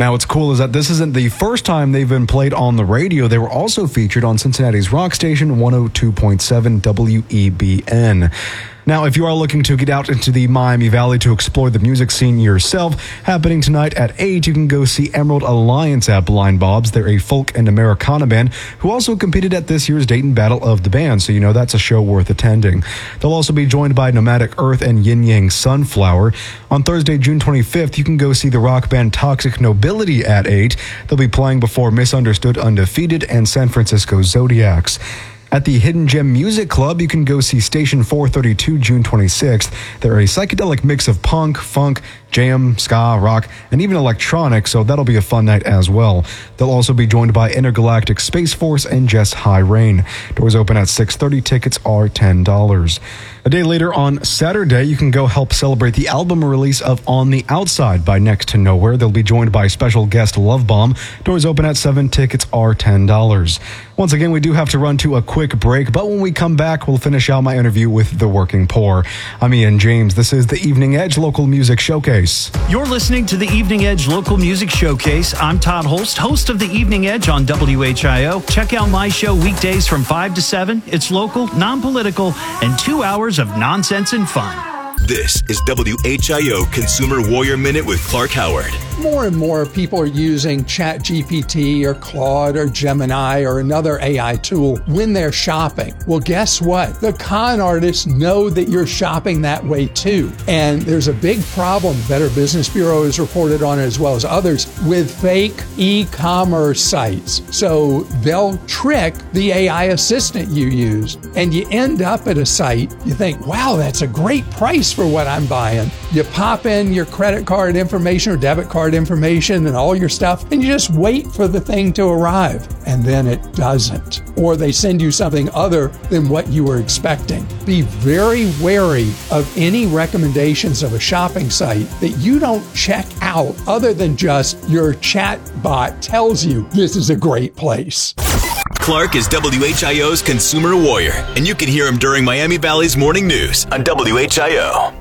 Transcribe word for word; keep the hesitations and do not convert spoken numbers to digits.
Now, what's cool is that this isn't the first time they've been played on the radio. They were also featured on Cincinnati's rock station one oh two point seven W E B N. Now, if you are looking to get out into the Miami Valley to explore the music scene yourself, happening tonight at eight, you can go see Emerald Alliance at Blind Bob's. They're a folk and Americana band who also competed at this year's Dayton Battle of the Bands, so you know that's a show worth attending. They'll also be joined by Nomadic Earth and Yin Yang Sunflower. On Thursday, June twenty-fifth, you can go see the rock band Toxic Nobility at eight. They'll be playing before Misunderstood Undefeated and San Francisco Zodiacs. At the Hidden Gem Music Club, you can go see Station four thirty-two June twenty-sixth. They're a psychedelic mix of punk, funk, jam, ska, rock, and even electronic, so that'll be a fun night as well. They'll also be joined by Intergalactic Space Force and Jess High Rain. Doors open at six thirty. Tickets are ten dollars. A day later on Saturday, you can go help celebrate the album release of On the Outside by Next to Nowhere. They'll be joined by special guest Love Bomb. Doors open at seven. Tickets are ten dollars. Once again, we do have to run to a quick break, but when we come back, we'll finish out my interview with the Working Poor. I'm Ian James. This is the Evening Edge Local Music Showcase. You're listening to the Evening Edge Local Music Showcase. I'm Todd Holst, host of the Evening Edge on W H I O. Check out my show weekdays from five to seven. It's local, non-political, and two hours of nonsense and fun. This is W H I O Consumer Warrior Minute with Clark Howard. More and more people are using ChatGPT or Claude or Gemini or another A I tool when they're shopping. Well, guess what? The con artists know that you're shopping that way too. And there's a big problem, Better Business Bureau has reported on it as well as others, with fake e-commerce sites. So they'll trick the A I assistant you use, and you end up at a site, you think, wow, that's a great price for what I'm buying. You pop in your credit card information or debit card information and all your stuff, and you just wait for the thing to arrive, and then it doesn't. Or they send you something other than what you were expecting. Be very wary of any recommendations of a shopping site that you don't check out other than just your chat bot tells you this is a great place. Clark is W H I O's Consumer Warrior, and you can hear him during Miami Valley's Morning News on W H I O.